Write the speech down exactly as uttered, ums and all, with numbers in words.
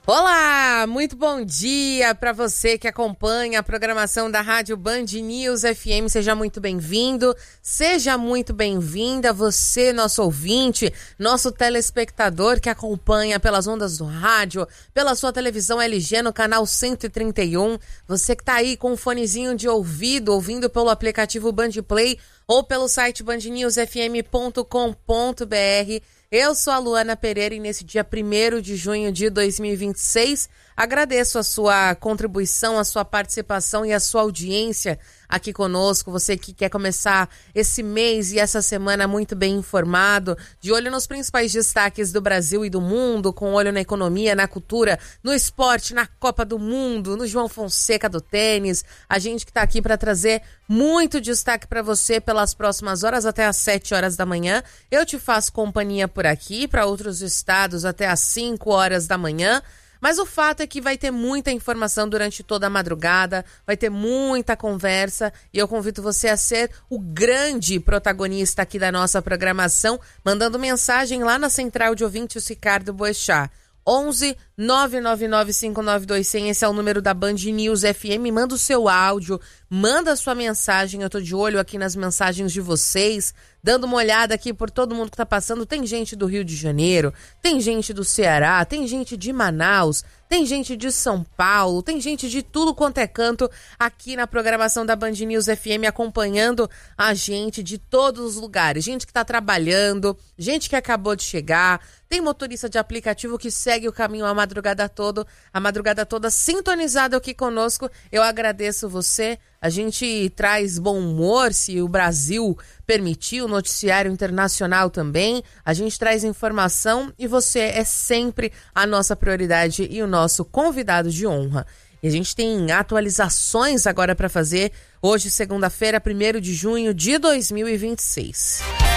Olá, muito bom dia para você que acompanha a programação da Rádio Band News F M. Seja muito bem-vindo, seja muito bem-vinda você, nosso ouvinte, nosso telespectador que acompanha pelas ondas do rádio, pela sua televisão L G no canal cento e trinta e um. Você que tá aí com um fonezinho de ouvido, ouvindo pelo aplicativo Band Play ou pelo site band news f m ponto com ponto b r. Eu sou a Luana Pereira e nesse dia primeiro de junho de dois mil e vinte e seis, agradeço a sua contribuição, a sua participação e a sua audiência aqui conosco. Você que quer começar esse mês e essa semana muito bem informado, de olho nos principais destaques do Brasil e do mundo, com olho na economia, na cultura, no esporte, na Copa do Mundo, no João Fonseca do tênis. A gente que está aqui para trazer muito destaque para você pelas próximas horas até às sete horas da manhã. Eu te faço companhia por aqui, para outros estados até às cinco horas da manhã. Mas o fato é que vai ter muita informação durante toda a madrugada, vai ter muita conversa e eu convido você a ser o grande protagonista aqui da nossa programação, mandando mensagem lá na central de ouvintes Ricardo Boechat. onze nove nove nove cinco nove dois zero zero, esse é o número da Band News F M. Manda o seu áudio, manda a sua mensagem. Eu tô de olho aqui nas mensagens de vocês, dando uma olhada aqui por todo mundo que tá passando. Tem gente do Rio de Janeiro, tem gente do Ceará, tem gente de Manaus, tem gente de São Paulo, tem gente de tudo quanto é canto aqui na programação da Band News F M, acompanhando a gente de todos os lugares. Gente que tá trabalhando, gente que acabou de chegar, tem motorista de aplicativo que segue o caminho a madrugada toda, a madrugada toda sintonizado aqui conosco. Eu agradeço você. A gente traz bom humor, se o Brasil permitir, o noticiário internacional também. A gente traz informação e você é sempre a nossa prioridade e o nosso convidado de honra. E a gente tem atualizações agora para fazer hoje, segunda-feira, primeiro de junho de dois mil e vinte e seis.